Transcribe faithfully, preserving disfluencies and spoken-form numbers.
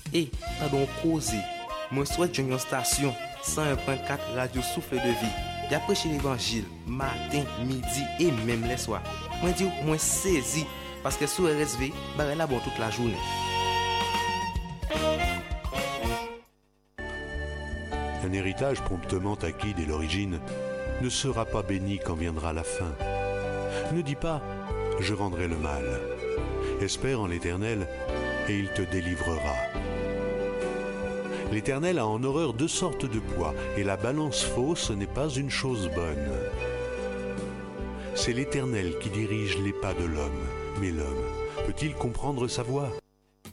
Et, pendant causer, moi souhaite une station cent un point quatre Radio Souffle de Vie. D'après chez l'évangile, matin, midi et même les soirs. Moi dis, moi saisi, parce que sur R S V, bah là bon toute la journée. Un héritage promptement acquis dès l'origine ne sera pas béni quand viendra la fin. Ne dis pas « je rendrai le mal ». Espère en l'Éternel et il te délivrera. L'Éternel a en horreur deux sortes de poids et la balance fausse n'est pas une chose bonne. C'est l'Éternel qui dirige les pas de l'homme, mais l'homme peut-il comprendre sa voie ?